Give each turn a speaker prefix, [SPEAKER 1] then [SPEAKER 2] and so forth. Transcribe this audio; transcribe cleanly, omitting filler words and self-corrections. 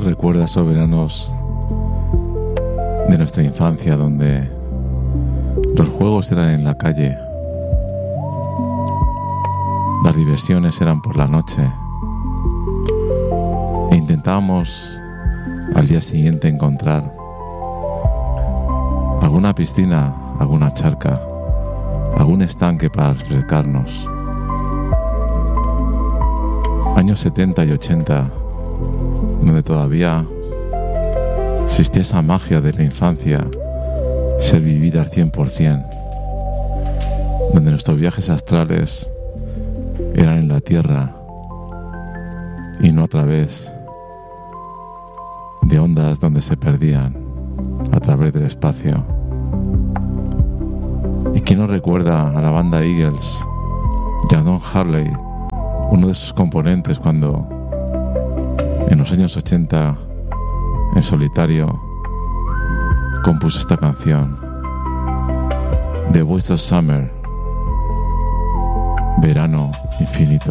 [SPEAKER 1] nos recuerda esos veranos de nuestra infancia donde los juegos eran en la calle, las diversiones eran por la noche e intentábamos al día siguiente encontrar alguna piscina, alguna charca, algún estanque para refrescarnos? Años 70 y 80, donde todavía existía esa magia de la infancia, ser vivida al 100%, donde nuestros viajes astrales eran en la Tierra y no a través de ondas donde se perdían a través del espacio. ¿Y quién nos recuerda a la banda Eagles y a Don Harley, uno de sus componentes, cuando en los años 80 en solitario compuso esta canción, The Voice of Summer, Verano Infinito?